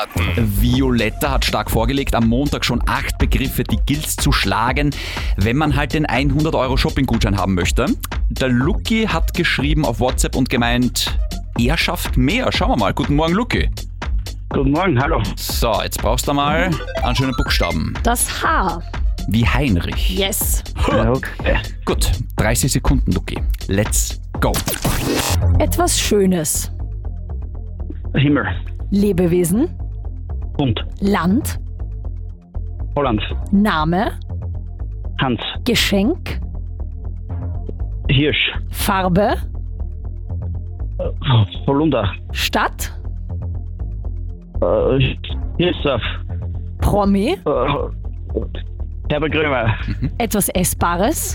Violetta hat stark vorgelegt, am Montag schon 8 Begriffe, die gilt's zu schlagen, wenn man halt den 100 € Shopping-Gutschein haben möchte. Der Luki hat geschrieben auf WhatsApp und gemeint, er schafft mehr. Schauen wir mal. Guten Morgen, Luki. Guten Morgen, hallo. So, jetzt brauchst du mal einen schönen Buchstaben. Das H. Wie Heinrich. Yes. Ja, okay. Gut, 30 Sekunden, Luki. Let's go. Etwas Schönes. Himmel. Lebewesen. Hund. Land. Holland. Name. Hans. Geschenk. Hirsch. Farbe. Holunder. Stadt. Hirschsaft. Promi. Herbert Grömer. Etwas Essbares.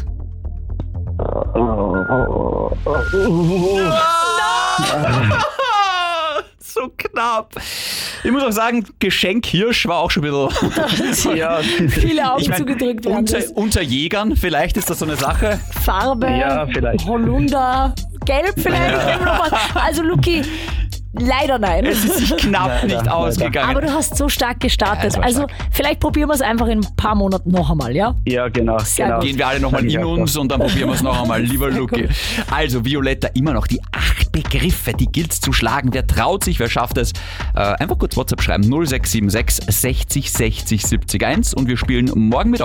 So knapp. Ich muss auch sagen, Geschenk Hirsch war auch schon ein bisschen... Ja, Viele Augen Ich mein, zugedrückt werden. unter Jägern, vielleicht ist das so eine Sache. Farbe. Ja, vielleicht. Holunder. Gelb vielleicht. Also Luki, leider nein. Es ist sich knapp nicht ausgegangen. Aber du hast so stark gestartet. Ja, es war Also stark. vielleicht probieren wir es einfach in ein paar Monaten noch einmal, ja? Ja, genau. Sehr genau. gut. Gehen wir alle nochmal Sag ich in auch uns und dann probieren wir es noch einmal, lieber Luki. Also Violetta, immer noch die 8 Begriffe, die gilt's zu schlagen. Wer traut sich, wer schafft es? Einfach kurz WhatsApp schreiben, 0676 60 60 70 1 und wir spielen morgen mit euch.